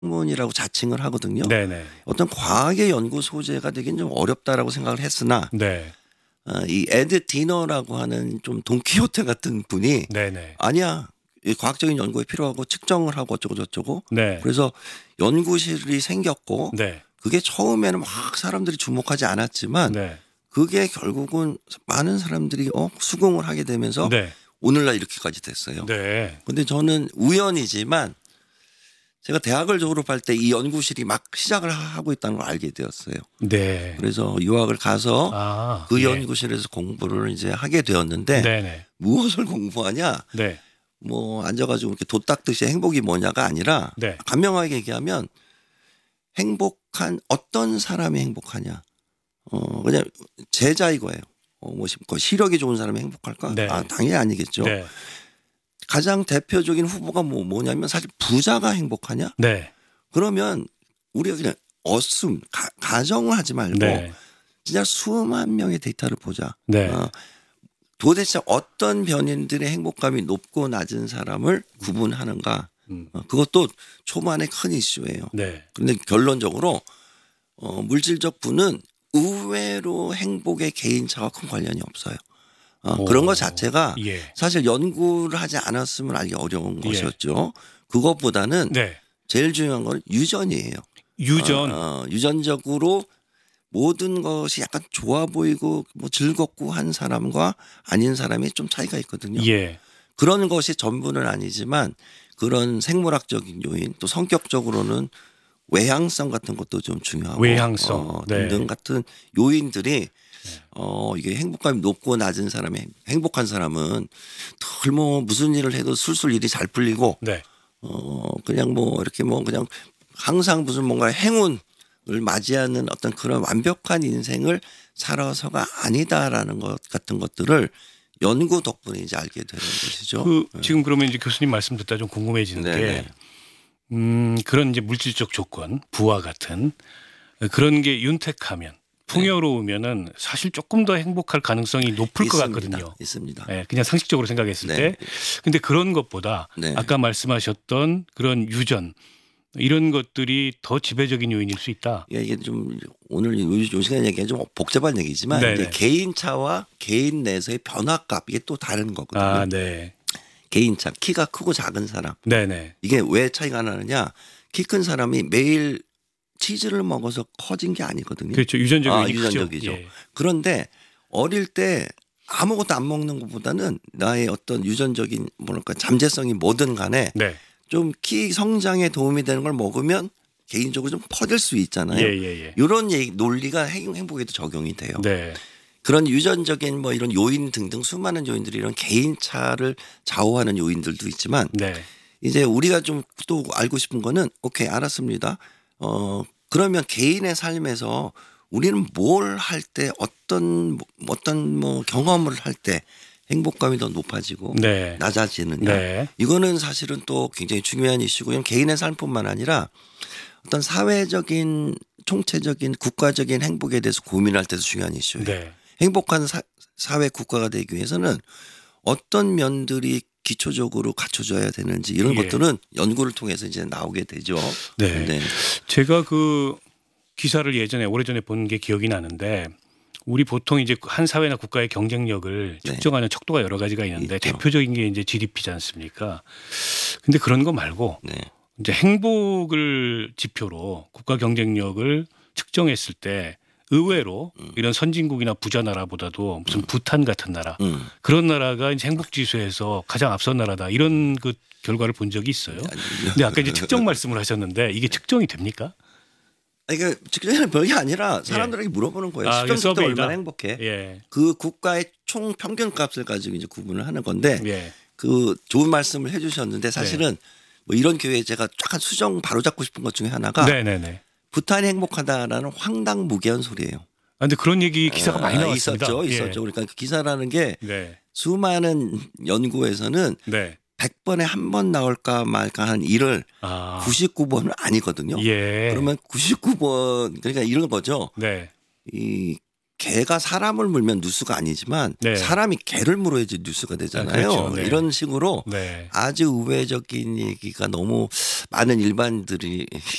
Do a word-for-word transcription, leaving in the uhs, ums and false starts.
학문이라고 자칭을 하거든요. 네네. 어떤 과학의 연구 소재가 되긴 좀 어렵다라고 생각을 했으나 네. 어, 이 에드 디너라고 하는 좀 돈키호테 같은 분이 네네. 아니야. 이 과학적인 연구에 필요하고 측정을 하고 어쩌고 저쩌고 네. 그래서 연구실이 생겼고 네. 그게 처음에는 막 사람들이 주목하지 않았지만 네. 그게 결국은 많은 사람들이 어 수긍을 하게 되면서 네. 오늘날 이렇게까지 됐어요. 네. 근데 저는 우연이지만 제가 대학을 졸업할 때 이 연구실이 막 시작을 하고 있다는 걸 알게 되었어요. 네. 그래서 유학을 가서 아, 그 예. 연구실에서 공부를 이제 하게 되었는데 네네. 무엇을 공부하냐? 네. 뭐 앉아가지고 이렇게 도 닦듯이 행복이 뭐냐가 아니라 네. 간명하게 얘기하면 행복한 어떤 사람이 행복하냐. 어 그냥 제자 이거예요. 어, 뭐 시력이 좋은 사람이 행복할까? 네. 아 당연히 아니겠죠. 네. 가장 대표적인 후보가 뭐 뭐냐면 사실 부자가 행복하냐? 네. 그러면 우리가 그냥 어슴 가, 가정을 하지 말고 네. 진짜 수만 명의 데이터를 보자. 네. 어, 도대체 어떤 변인들의 행복감이 높고 낮은 사람을 구분하는가. 음. 어, 그것도 초반에 큰 이슈예요. 네. 그런데 결론적으로 어, 물질적 부는 의외로 행복의 개인차와 큰 관련이 없어요. 어, 오. 그런 것 자체가 예. 사실 연구를 하지 않았으면 알기 어려운 예. 것이었죠. 그것보다는 네. 제일 중요한 건 유전이에요. 유전. 어, 어, 유전적으로 모든 것이 약간 좋아 보이고 뭐 즐겁고 한 사람과 아닌 사람이 좀 차이가 있거든요. 예. 그런 것이 전부는 아니지만 그런 생물학적인 요인 또 성격적으로는 외향성 같은 것도 좀 중요하고 외향성. 어, 네. 등등 같은 요인들이 어 이게 행복감이 높고 낮은 사람이 행복한 사람은 덜 뭐 무슨 일을 해도 술술 일이 잘 풀리고 네. 어 그냥 뭐 이렇게 뭐 그냥 항상 무슨 뭔가 행운을 맞이하는 어떤 그런 완벽한 인생을 살아서가 아니다라는 것 같은 것들을 연구 덕분에 이제 알게 되는 것이죠. 그 지금 그러면 이제 교수님 말씀 듣다 좀 궁금해지는 네네. 게 음, 그런 이제 물질적 조건, 부와 같은 그런 게 윤택하면 풍요로우면은 사실 조금 더 행복할 가능성이 높을 것 있습니다. 같거든요. 있습니다. 예, 그냥 상식적으로 생각했을 네. 때. 근데 그런 것보다 네. 아까 말씀하셨던 그런 유전 이런 것들이 더 지배적인 요인일 수 있다. 예, 이게 좀 오늘 요 시간에 얘기한 좀 복잡한 얘기지만 네네. 이제 개인차와 개인 내에서의 변화값 이게 또 다른 거거든요. 아, 네. 개인차 키가 크고 작은 사람 네네. 이게 왜 차이가 나느냐? 키 큰 사람이 매일 치즈를 먹어서 커진 게 아니거든요. 그렇죠. 유전적 아, 요인이 크죠. 유전적이죠. 예. 그런데 어릴 때 아무것도 안 먹는 것보다는 나의 어떤 유전적인 뭐랄까 잠재성이 뭐든 간에 네. 좀 키 성장에 도움이 되는 걸 먹으면 개인적으로 좀 퍼질 수 있잖아요. 예, 예, 예. 이런 얘기, 논리가 행- 행복에도 적용이 돼요. 네. 그런 유전적인 뭐 이런 요인 등등 수많은 요인들이 이런 개인차를 좌우하는 요인들도 있지만 네. 이제 우리가 좀 또 알고 싶은 거는 오케이 알았습니다. 어 그러면 개인의 삶에서 우리는 뭘 할 때 어떤 뭐 어떤 뭐 경험을 할 때 행복감이 더 높아지고 네. 낮아지느냐. 네. 이거는 사실은 또 굉장히 중요한 이슈고요. 개인의 삶뿐만 아니라 어떤 사회적인 총체적인 국가적인 행복에 대해서 고민할 때도 중요한 이슈예요. 네. 행복한 사, 사회 국가가 되기 위해서는 어떤 면들이 기초적으로 갖춰져야 되는지 이런 예. 것들은 연구를 통해서 이제 나오게 되죠. 네. 네. 제가 그 기사를 예전에 오래전에 본 게 기억이 나는데 우리 보통 이제 한 사회나 국가의 경쟁력을 네. 측정하는 척도가 여러 가지가 있는데 있죠. 대표적인 게 이제 지디피지 않습니까? 근데 그런 거 말고 네. 이제 행복을 지표로 국가 경쟁력을 측정했을 때 의외로 음. 이런 선진국이나 부자 나라보다도 무슨 부탄 같은 나라 음. 그런 나라가 이제 행복 지수에서 가장 앞선 나라다 이런 그 결과를 본 적이 있어요. 근데 아까 이제 측정 말씀을 하셨는데 이게 측정이 됩니까? 아니, 그러니까 직접적인 별게 아니라 사람들에게 물어보는 거예요. 아, 이게 수평 때 서베이다. 얼마나 행복해? 예. 그 국가의 총 평균 값을 가지고 이제 구분을 하는 건데 예. 그 좋은 말씀을 해주셨는데 사실은 뭐 이런 기회에 제가 약간 수정 바로 잡고 싶은 것 중에 하나가 네네네. 부탄이 행복하다라는 황당무계한 소리예요. 아, 근데 그런 얘기 기사가 많이 아, 나왔습니다. 있었죠, 예. 있었죠. 그러니까 그 기사라는 게 네. 수많은 연구에서는 네. 백 번에 한 번 나올까 말까 하는 일을 아. 구십구 번은 아니거든요. 예. 그러면 구십구 번 그러니까 이런 거죠. 네. 이 개가 사람을 물면 뉴스가 아니지만 네. 사람이 개를 물어야지 뉴스가 되잖아요. 아, 그렇죠. 네. 이런 식으로 네. 아주 우회적인 얘기가 너무 많은 일반들이